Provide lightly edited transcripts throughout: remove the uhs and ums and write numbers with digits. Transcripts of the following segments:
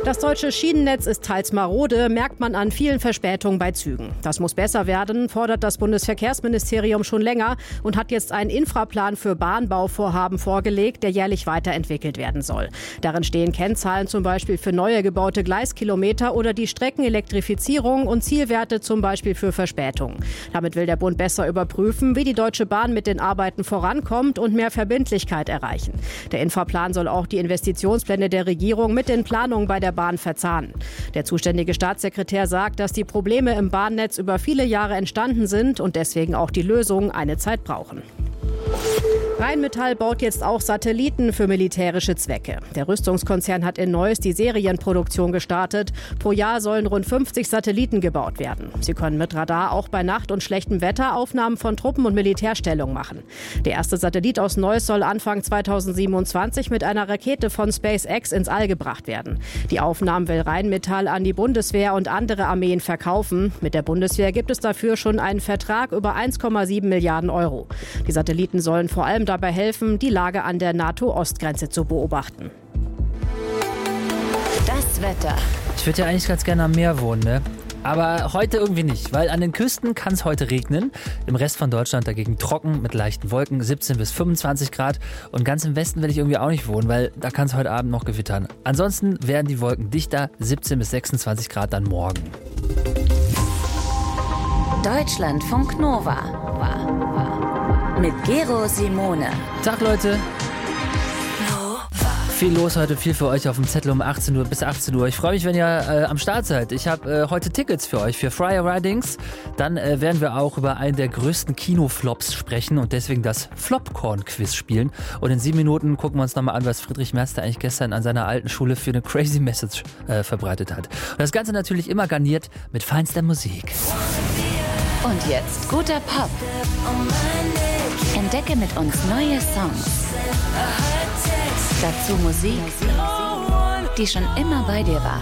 Das deutsche Schienennetz ist teils marode, merkt man an vielen Verspätungen bei Zügen. Das muss besser werden, fordert das Bundesverkehrsministerium schon länger und hat jetzt einen Infraplan für Bahnbauvorhaben vorgelegt, der jährlich weiterentwickelt werden soll. Darin stehen Kennzahlen zum Beispiel für neue gebaute Gleiskilometer oder die Streckenelektrifizierung und Zielwerte zum Beispiel für Verspätungen. Damit will der Bund besser überprüfen, wie die Deutsche Bahn mit den Arbeiten vorankommt und mehr Verbindlichkeit erreichen. Der Infraplan soll auch die Investitionspläne der Regierung mit den Planungen bei der Bahn verzahnen. Der zuständige Staatssekretär sagt, dass die Probleme im Bahnnetz über viele Jahre entstanden sind und deswegen auch die Lösungen eine Zeit brauchen. Rheinmetall baut jetzt auch Satelliten für militärische Zwecke. Der Rüstungskonzern hat in Neuss die Serienproduktion gestartet. Pro Jahr sollen rund 50 Satelliten gebaut werden. Sie können mit Radar auch bei Nacht und schlechtem Wetter Aufnahmen von Truppen und Militärstellungen machen. Der erste Satellit aus Neuss soll Anfang 2027 mit einer Rakete von SpaceX ins All gebracht werden. Die Aufnahmen will Rheinmetall an die Bundeswehr und andere Armeen verkaufen. Mit der Bundeswehr gibt es dafür schon einen Vertrag über 1,7 Milliarden Euro. Die Satelliten sollen vor allem dabei helfen, die Lage an der NATO-Ostgrenze zu beobachten. Das Wetter. Ich würde ja eigentlich ganz gerne am Meer wohnen, ne? Aber heute irgendwie nicht, weil an den Küsten kann es heute regnen. Im Rest von Deutschland dagegen trocken mit leichten Wolken, 17 bis 25 Grad. Und ganz im Westen will ich irgendwie auch nicht wohnen, weil da kann es heute Abend noch gewittern. Ansonsten werden die Wolken dichter, 17 bis 26 Grad dann morgen. Deutschlandfunk Nova. Mit Gero Simone. Tag, Leute. Viel los heute, viel für euch auf dem Zettel um 18 Uhr bis 18 Uhr. Ich freue mich, wenn ihr am Start seid. Ich habe heute Tickets für euch für Friar Ridings. Dann werden wir auch über einen der größten Kinoflops sprechen und deswegen das Flopcorn-Quiz spielen. Und in 7 Minuten gucken wir uns nochmal an, was Friedrich Merz eigentlich gestern an seiner alten Schule für eine crazy Message verbreitet hat. Und das Ganze natürlich immer garniert mit feinster Musik. Und jetzt guter Pop. Entdecke mit uns neue Songs. Dazu Musik, die schon immer bei dir war.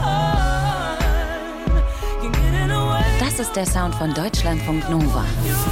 Das ist der Sound von Deutschlandfunk Nova.